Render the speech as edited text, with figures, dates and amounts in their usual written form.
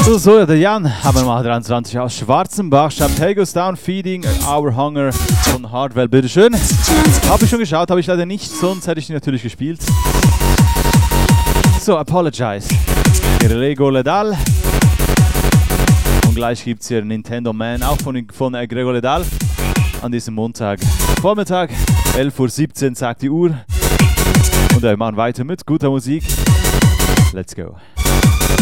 So, der Jan haben wir mal 23 aus Schwarzenbach. Schreibt, hey, goes down, feeding our hunger von Hardwell, bitteschön. Habe ich schon geschaut, habe ich leider nicht, sonst hätte ich die natürlich gespielt. So, Apologize. Grego Ledal. Und gleich gibt es hier Nintendo Man, auch von Grego Ledal. An diesem Montag Vormittag, 11:17 Uhr sagt die Uhr. Und wir machen weiter mit guter Musik. Let's go.